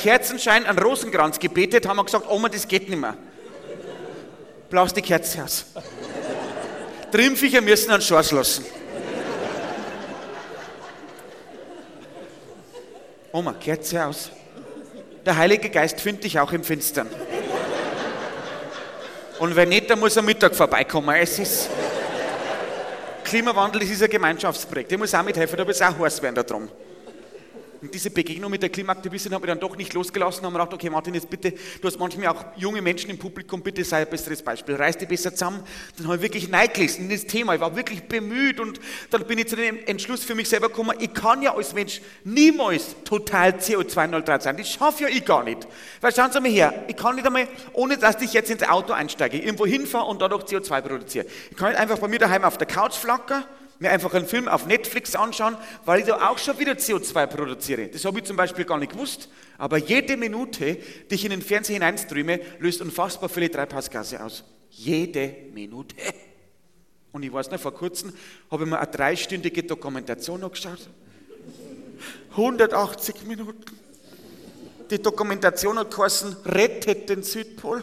Kerzenschein einen Rosenkranz gebetet, haben wir gesagt, Oma, das geht nicht mehr. Blaus die Kerze aus. Trimmviecher müssen einen Schorz lassen. Oma, Kerze aus. Der Heilige Geist findet dich auch im Finstern. Und wenn nicht, dann muss am Mittag vorbeikommen. Es ist... Klimawandel, das ist ein Gemeinschaftsprojekt. Ich muss auch mithelfen, da wird es auch heiß werden da drum. Und diese Begegnung mit der Klimaaktivistin habe ich dann doch nicht losgelassen und habe mir gedacht, okay Martin, jetzt bitte, du hast manchmal auch junge Menschen im Publikum, bitte sei ein besseres Beispiel, reiß dich besser zusammen. Dann habe ich wirklich reingelesen in das Thema, ich war wirklich bemüht und dann bin ich zu dem Entschluss für mich selber gekommen, ich kann ja als Mensch niemals total CO2-neutral sein, das schaffe ja ich gar nicht. Weil schauen Sie mal her, ich kann nicht einmal, ohne dass ich jetzt ins Auto einsteige, irgendwo hinfahre und dadurch CO2 produziere. Ich kann nicht einfach bei mir daheim auf der Couch flackern, mir einfach einen Film auf Netflix anschauen, weil ich da auch schon wieder CO2 produziere. Das habe ich zum Beispiel gar nicht gewusst, aber jede Minute, die ich in den Fernseher hineinstreame, löst unfassbar viele Treibhausgase aus. Jede Minute. Und ich weiß noch, vor kurzem habe ich mir eine 3-stündige Dokumentation angeschaut. 180 Minuten. Die Dokumentation hat geheißen, rettet den Südpol.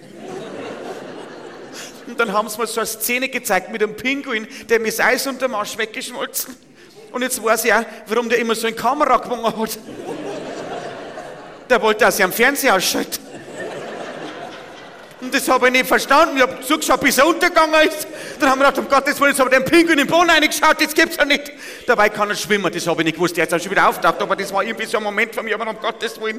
Und dann haben sie mir so eine Szene gezeigt mit einem Pinguin, der mir das Eis unterm Arsch weggeschmolzen. Und jetzt weiß ich auch, warum der immer so in Kamera gewungen hat. Der wollte, dass ich am Fernseher ausschaltet. Und das habe ich nicht verstanden. Ich habe zugeschaut, bis er untergegangen ist. Dann haben wir gedacht, um Gottes Willen, jetzt habe ich den Pinguin im Boden reingeschaut, das gibt's ja nicht. Dabei kann er schwimmen, das habe ich nicht gewusst. Der hat dann schon wieder auftaucht, aber das war irgendwie so ein Moment von mir, aber um Gottes Willen.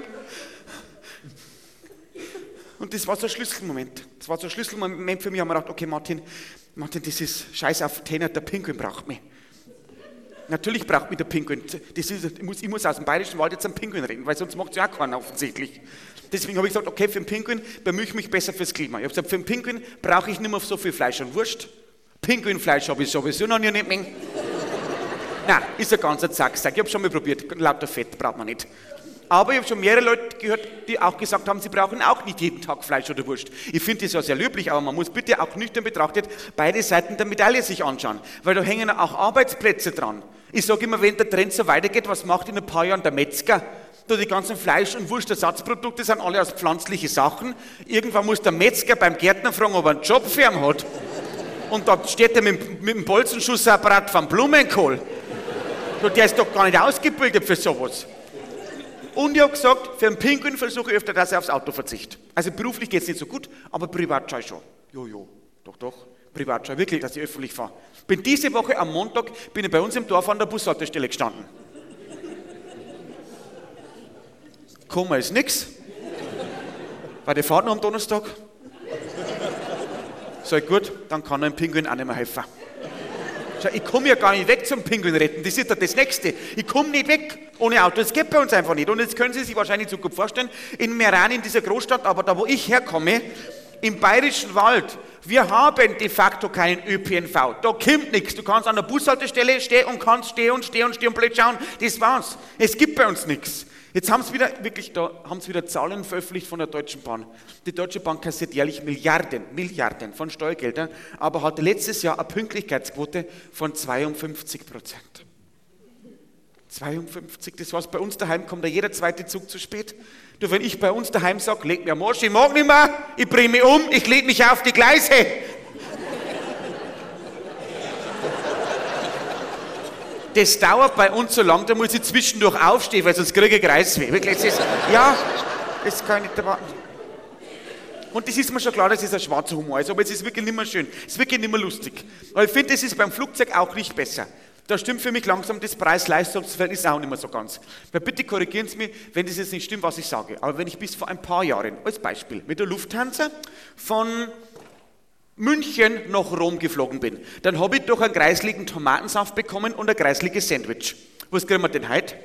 Und das war so ein Schlüsselmoment. Das war so ein Schlüsselmoment für mich. Ich habe mir gedacht, okay Martin, das ist scheiß auf Tenor, der Pinguin braucht mich. Natürlich braucht mich der Pinguin. Ich muss aus dem Bayerischen Wald jetzt einen Pinguin reden, weil sonst macht es ja auch keiner offensichtlich. Deswegen habe ich gesagt, okay, für den Pinguin bemühe ich mich besser fürs Klima. Ich habe gesagt, für den Pinguin brauche ich nicht mehr so viel Fleisch und Wurst. Pinguinfleisch habe ich sowieso noch nicht mehr. Nein, ist ein ganzer Zacksack. Ich habe schon mal probiert, lauter Fett braucht man nicht. Aber ich habe schon mehrere Leute gehört, die auch gesagt haben, sie brauchen auch nicht jeden Tag Fleisch oder Wurst. Ich finde das ja sehr löblich, aber man muss bitte auch nüchtern betrachtet beide Seiten der Medaille sich anschauen, weil da hängen auch Arbeitsplätze dran. Ich sage immer, wenn der Trend so weitergeht, was macht in ein paar Jahren der Metzger? Da die ganzen Fleisch- und Wurstersatzprodukte sind alle aus pflanzlichen Sachen. Irgendwann muss der Metzger beim Gärtner fragen, ob er einen Job für ihn hat. Und da steht er mit dem Bolzenschussapparat vom Blumenkohl. Der ist doch gar nicht ausgebildet für sowas. Und ich habe gesagt, für einen Pinguin versuche ich öfter, dass er aufs Auto verzichtet. Also beruflich geht es nicht so gut, aber privat schaue ich schon. Jo, doch, privat schaue ich wirklich, dass ich öffentlich fahre. Bin diese Woche am Montag, bin ich bei uns im Dorf an der Bushaltestelle gestanden. Komma ist nix, weil die fahrt noch am Donnerstag. Sag gut, dann kann einem Pinguin auch nicht mehr helfen. Schau, ich komme ja gar nicht weg zum Pinguin retten, das ist ja das Nächste. Ich komme nicht weg ohne Auto, das geht bei uns einfach nicht. Und jetzt können Sie sich wahrscheinlich so gut vorstellen, in Meran, in dieser Großstadt, aber da wo ich herkomme, im Bayerischen Wald, wir haben de facto keinen ÖPNV. Da kommt nichts. Du kannst an der Bushaltestelle stehen und kannst stehen und blöd schauen. Das war's. Es gibt bei uns nichts. Jetzt haben sie wieder Zahlen veröffentlicht von der Deutschen Bahn. Die Deutsche Bahn kassiert jährlich Milliarden von Steuergeldern, aber hatte letztes Jahr eine Pünktlichkeitsquote von 52%. 52, das heißt, bei uns daheim kommt da jeder zweite Zug zu spät. Du, wenn ich bei uns daheim sage, leg mir am Arsch, ich mag nicht mehr, ich bringe mich um, ich leg mich auf die Gleise. Das dauert bei uns so lang, da muss ich zwischendurch aufstehen, weil sonst kriege ich Kreisweh. Wirklich, das kann ich nicht erwarten. Und das ist mir schon klar, dass es ein schwarzer Humor ist, aber es ist wirklich nicht mehr schön, es ist wirklich nicht mehr lustig. Aber ich finde, das ist beim Flugzeug auch nicht besser. Da stimmt für mich langsam das Preis-Leistungs-Verhältnis auch nicht mehr so ganz. Weil bitte korrigieren Sie mich, wenn das jetzt nicht stimmt, was ich sage. Aber wenn ich bis vor ein paar Jahren, als Beispiel, mit der Lufthansa von München nach Rom geflogen bin, dann habe ich doch einen kreisligen Tomatensaft bekommen und ein kreisliges Sandwich. Was kriegen wir denn heute?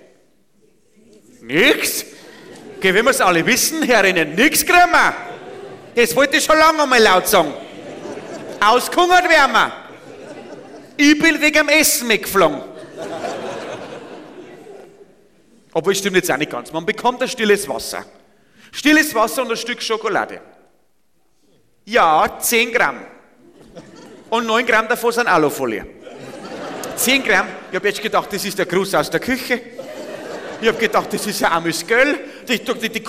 Nix? Okay, wenn wir es alle wissen, Herrinnen, nix kriegen wir. Das wollte ich schon lange mal laut sagen. Ausgehungert werden wir. Ich bin wegen dem Essen weggeflogen. Aber es stimmt jetzt auch nicht ganz. Man bekommt ein stilles Wasser. Stilles Wasser und ein Stück Schokolade. Ja, 10 Gramm. Und 9 Gramm davon sind Alufolie. 10 Gramm. Ich habe jetzt gedacht, das ist der Gruß aus der Küche. Ich habe gedacht, das ist ein Amüsgöl. Die